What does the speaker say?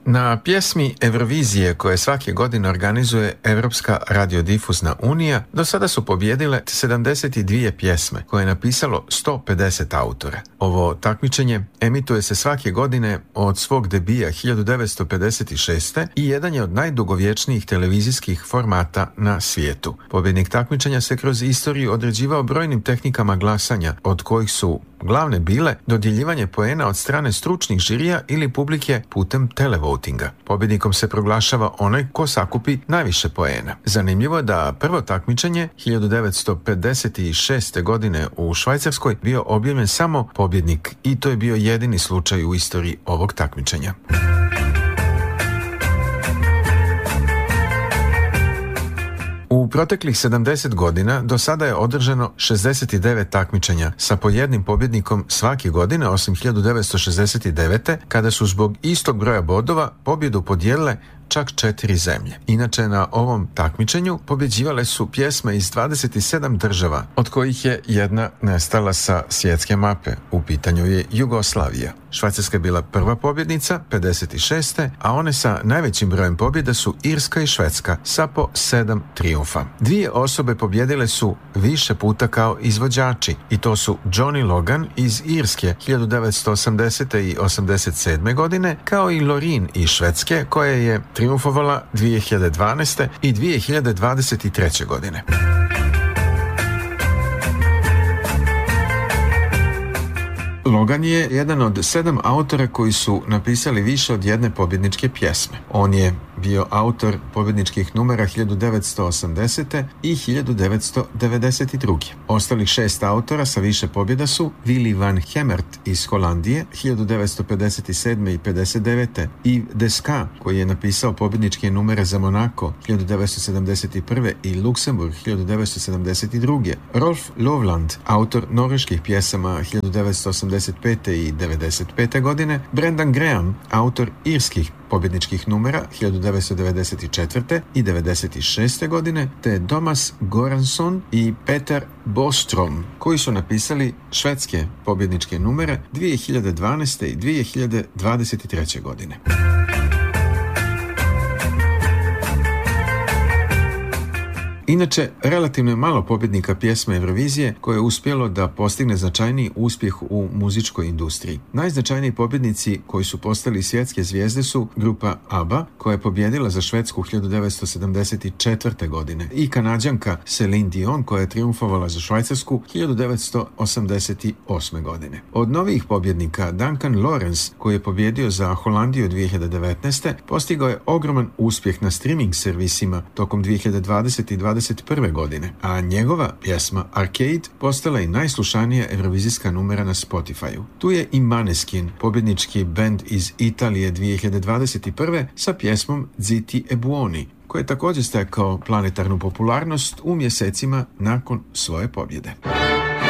Na pjesmi Eurovizije koje svake godine organizuje Europska radiodifuzna unija do sada su pobjedile 72 pjesme koje je napisalo 150 autora. Ovo takmičenje emituje se svake godine od svog debija 1956. i jedan je od najdugovječnijih televizijskih formata na svijetu. Pobjednik takmičenja se kroz istoriju određivao brojnim tehnikama glasanja, od kojih su glavne bile dodjeljivanje poena od strane stručnih žirija ili publike putem televotinga. Pobjednikom se proglašava onaj ko sakupi najviše poena. Zanimljivo je da prvo takmičenje 1956. godine u Švajcarskoj bio objavljen samo pobjednik i to je bio jedini slučaj u istoriji ovog takmičenja. U proteklih 70 godina do sada je održano 69 takmičenja sa po jednim pobjednikom svake godine, osim 1969. kada su zbog istog broja bodova pobjedu podijelile čak 4 zemlje. Inače, na ovom takmičenju pobjeđivale su pjesme iz 27 država, od kojih je jedna nestala sa svjetske mape. U pitanju je Jugoslavija. Švajcarska je bila prva pobjednica, 56. a one sa najvećim brojem pobjeda su Irska i Švedska sa po 7 trijumfa. Dvije osobe pobjedile su više puta kao izvođači i to su Johnny Logan iz Irske 1980. i 87. godine, kao i Loreen iz Švedske koja je triumfovala 2012. i 2023. godine. Logan je jedan od 7 autora koji su napisali više od jedne pobjedničke pjesme. On je bio autor pobjedničkih numera 1980. i 1992. Ostalih 6 autora sa više pobjeda su Willy van Hemert iz Holandije 1957. i 59. Yves Desca koji je napisao pobjedničke numere za Monako 1971. i Luksemburg 1972. Rolf Lovland, autor norveških pjesama 1985. i 95. godine, Brendan Graham, autor irskih pobjedničkih numera 1994. i 96. godine, te Thomas Goransson i Peter Bostrom, koji su napisali švedske pobjedničke numere 2012. i 2023. godine. Inače, relativno je malo pobjednika pjesme Eurovizije koje je uspjelo da postigne značajniji uspjeh u muzičkoj industriji. Najznačajniji pobjednici koji su postali svjetske zvijezde su grupa ABBA, koja je pobjedila za Švedsku 1974. godine, i Kanađanka Celine Dion, koja je triumfovala za Švajcarsku 1988. godine. Od novih pobjednika Duncan Lawrence, koji je pobjedio za Holandiju 2019. postigao je ogroman uspjeh na streaming servisima tokom 2020. i 2021. godine, a njegova pjesma Arcade postala i najslušanija eurovizijska numera na Spotify-u. Tu je i Maneskin, pobjednički bend iz Italije 2021. sa pjesmom Zitti e buoni, koji je također stekao planetarnu popularnost u mjesecima nakon svoje pobjede.